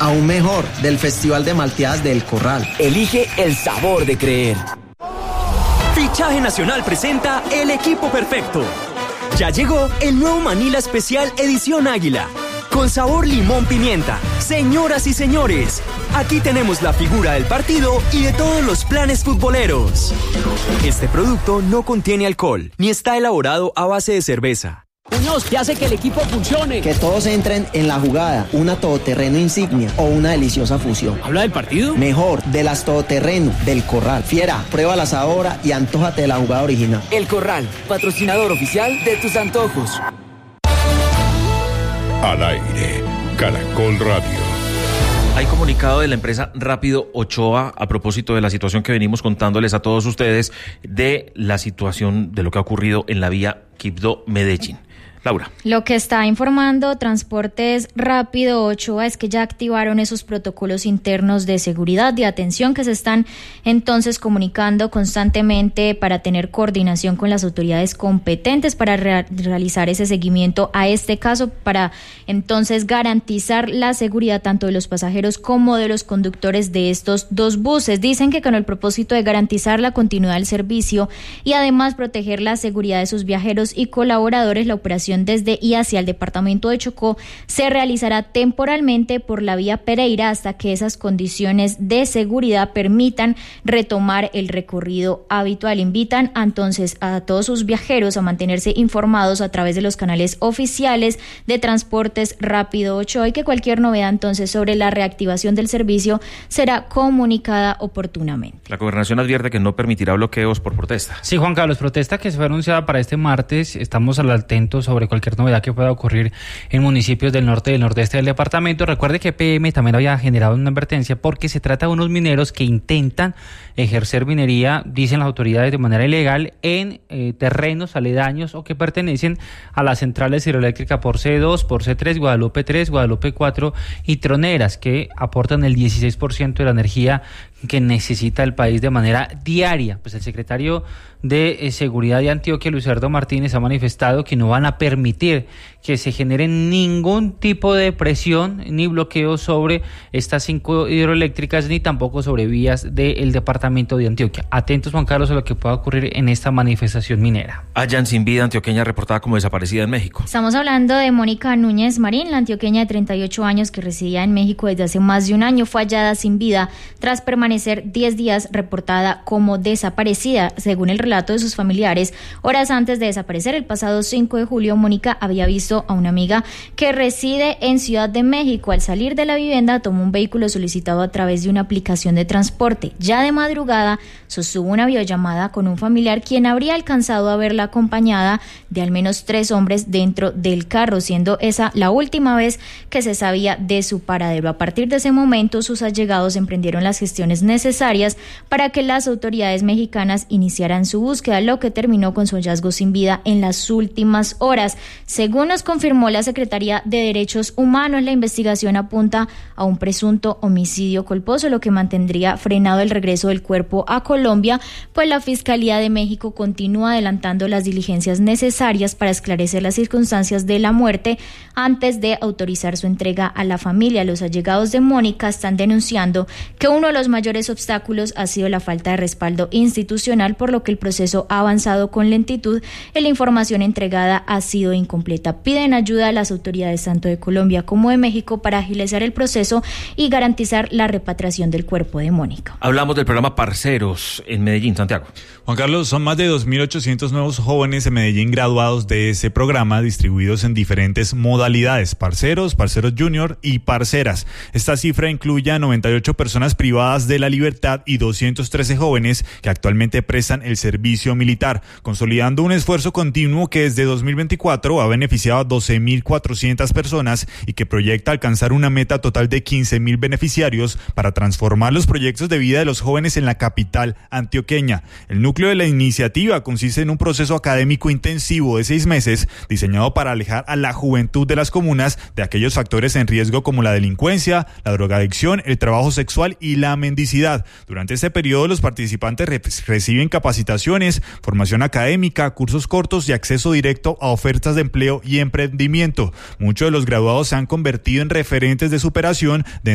Aún mejor, del Festival de Malteadas del Corral. Elige el sabor de creer. Fichaje Nacional presenta El Equipo Perfecto. Ya llegó el nuevo Manila Especial Edición Águila. Con sabor limón pimienta. Señoras y señores, aquí tenemos la figura del partido y de todos los planes futboleros. Este producto no contiene alcohol, ni está elaborado a base de cerveza. Muñoz, ¿qué hace que el equipo funcione? Que todos entren en la jugada, una todoterreno insignia o una deliciosa fusión. ¿Habla del partido? Mejor, de las todoterreno, del Corral. Fiera, pruébalas ahora y antójate de la jugada original. El Corral, patrocinador oficial de tus antojos. Al aire, Caracol Radio. Hay comunicado de la empresa Rápido Ochoa a propósito de la situación que venimos contándoles a todos ustedes de la situación de lo que ha ocurrido en la vía Quibdó-Medellín. Laura. Lo que está informando Transportes Rápido Ochoa es que ya activaron esos protocolos internos de seguridad y atención que se están entonces comunicando constantemente para tener coordinación con las autoridades competentes para realizar ese seguimiento a este caso, para entonces garantizar la seguridad tanto de los pasajeros como de los conductores de estos dos buses. Dicen que con el propósito de garantizar la continuidad del servicio y además proteger la seguridad de sus viajeros y colaboradores, la operación desde y hacia el departamento de Chocó se realizará temporalmente por la vía Pereira hasta que esas condiciones de seguridad permitan retomar el recorrido habitual. Invitan entonces a todos sus viajeros a mantenerse informados a través de los canales oficiales de Transportes Rápido Ochoa y que cualquier novedad entonces sobre la reactivación del servicio será comunicada oportunamente. La gobernación advierte que no permitirá bloqueos por protesta. Sí, Juan Carlos, protesta que se fue anunciada para este martes. Estamos al atento sobre cualquier novedad que pueda ocurrir en municipios del norte y del nordeste del departamento. Recuerde que PM también había generado una advertencia porque se trata de unos mineros que intentan ejercer minería, dicen las autoridades, de manera ilegal en terrenos aledaños o que pertenecen a las centrales hidroeléctricas por C2, por C3, Guadalupe 3, Guadalupe 4 y Troneras, que aportan el 16% de la energía que necesita el país de manera diaria. Pues el secretario de Seguridad de Antioquia, Luis Eduardo Martínez, ha manifestado que no van a permitir que se genere ningún tipo de presión ni bloqueo sobre estas 5 hidroeléctricas ni tampoco sobre vías del departamento de Antioquia. Atentos, Juan Carlos, a lo que pueda ocurrir en esta manifestación minera. Hallan sin vida antioqueña reportada como desaparecida en México. Estamos hablando de Mónica Núñez Marín, la antioqueña de 38 años que residía en México desde hace más de un año. Fue hallada sin vida tras permanecer 10 días reportada como desaparecida. Según el relato de sus familiares, horas antes de desaparecer, el pasado 5 de julio, Mónica había visto a una amiga que reside en Ciudad de México. Al salir de la vivienda, tomó un vehículo solicitado a través de una aplicación de transporte. Ya de madrugada, sostuvo una videollamada con un familiar quien habría alcanzado a verla acompañada de al menos 3 hombres dentro del carro, siendo esa la última vez que se sabía de su paradero. A partir de ese momento, sus allegados emprendieron las gestiones necesarias para que las autoridades mexicanas iniciaran su búsqueda, lo que terminó con su hallazgo sin vida en las últimas horas. Según nos confirmó la Secretaría de Derechos Humanos, la investigación apunta a un presunto homicidio culposo, lo que mantendría frenado el regreso del cuerpo a Colombia, pues la Fiscalía de México continúa adelantando las diligencias necesarias para esclarecer las circunstancias de la muerte antes de autorizar su entrega a la familia. Los allegados de Mónica están denunciando que uno de los mayores obstáculos ha sido la falta de respaldo institucional, por lo que el proceso ha avanzado con lentitud y la información entregada ha sido incompleta. Piden ayuda a las autoridades tanto de Colombia como de México para agilizar el proceso y garantizar la repatriación del cuerpo de Mónica. Hablamos del programa Parceros en Medellín, Santiago. Juan Carlos, son más de 2.800 nuevos jóvenes en Medellín graduados de ese programa, distribuidos en diferentes modalidades: parceros, parceros junior y parceras. Esta cifra incluye a 98 personas privadas de la libertad y 213 jóvenes que actualmente prestan el servicio militar, consolidando un esfuerzo continuo que desde 2024 ha beneficiado a 12.400 personas y que proyecta alcanzar una meta total de 15.000 beneficiarios para transformar los proyectos de vida de los jóvenes en la capital antioqueña. El núcleo de la iniciativa consiste en un proceso académico intensivo de 6 meses diseñado para alejar a la juventud de las comunas de aquellos factores en riesgo como la delincuencia, la drogadicción, el trabajo sexual y la mendicidad. Durante este periodo, los participantes reciben capacitaciones, formación académica, cursos cortos y acceso directo a ofertas de empleo y emprendimiento. Muchos de los graduados se han convertido en referentes de superación de